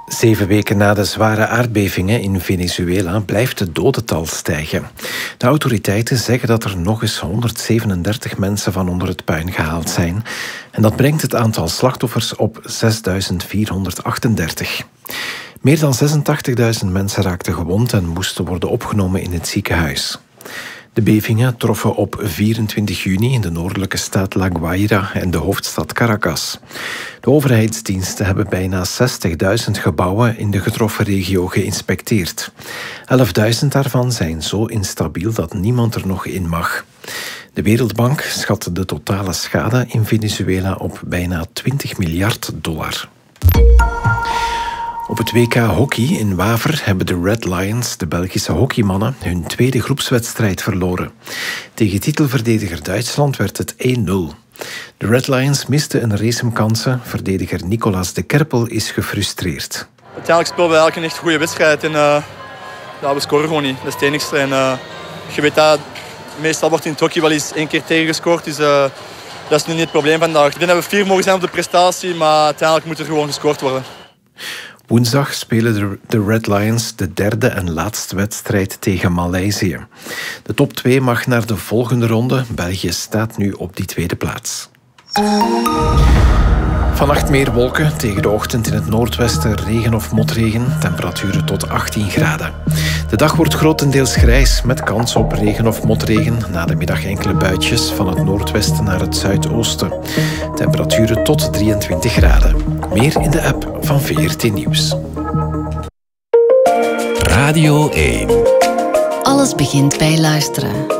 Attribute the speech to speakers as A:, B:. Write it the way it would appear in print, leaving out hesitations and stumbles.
A: 7 weken na de zware aardbevingen in Venezuela blijft het dodental stijgen. De autoriteiten zeggen dat er nog eens 137 mensen van onder het puin gehaald zijn. En dat brengt het aantal slachtoffers op 6.438. Meer dan 86.000 mensen raakten gewond en moesten worden opgenomen in het ziekenhuis. De bevingen troffen op 24 juni in de noordelijke staat La Guaira en de hoofdstad Caracas. De overheidsdiensten hebben bijna 60.000 gebouwen in de getroffen regio geïnspecteerd. 11.000 daarvan zijn zo instabiel dat niemand er nog in mag. De Wereldbank schat de totale schade in Venezuela op bijna $20 miljard. Op het WK Hockey in Waver hebben de Red Lions, de Belgische hockeymannen, hun tweede groepswedstrijd verloren. Tegen titelverdediger Duitsland werd het 1-0. De Red Lions misten een race om kansen. Verdediger Nicolas de Kerpel is gefrustreerd.
B: Uiteindelijk spelen we eigenlijk een echt goede wedstrijd en we scoren gewoon niet. Dat is het enigste. En, je weet dat meestal wordt in het hockey wel eens 1 keer tegengescoord, dus dat is nu niet het probleem vandaag. Ik denk dat we 4 mogen zijn op de prestatie, maar uiteindelijk moet er gewoon gescoord worden.
A: Woensdag spelen de Red Lions de derde en laatste wedstrijd tegen Maleisië. De top 2 mag naar de volgende ronde. België staat nu op die tweede plaats. Vannacht meer wolken, tegen de ochtend in het noordwesten regen of motregen, temperaturen tot 18 graden. De dag wordt grotendeels grijs, met kans op regen of motregen. Na de middag enkele buitjes van het noordwesten naar het zuidoosten. Temperaturen tot 23 graden. Meer in de app van VRT Nieuws.
C: Radio 1.
D: Alles begint bij luisteren.